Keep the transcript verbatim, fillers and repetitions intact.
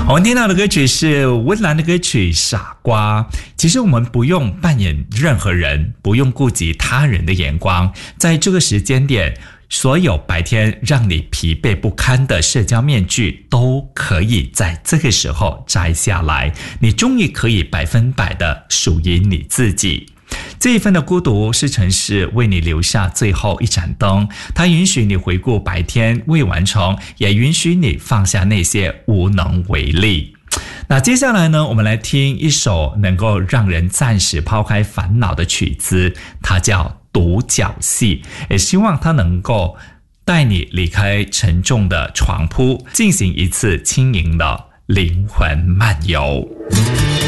我们听到的歌曲是温岚的歌曲《傻瓜》。其实我们不用扮演任何人，不用顾及他人的眼光，在这个时间点，所有白天让你疲惫不堪的社交面具都可以在这个时候摘下来，你终于可以百分百的属于你自己。这一份的孤独是城市为你留下最后一盏灯，它允许你回顾白天未完成，也允许你放下那些无能为力。那接下来呢，我们来听一首能够让人暂时抛开烦恼的曲子，它叫独角戏，也希望它能够带你离开沉重的床铺，进行一次轻盈的灵魂漫游。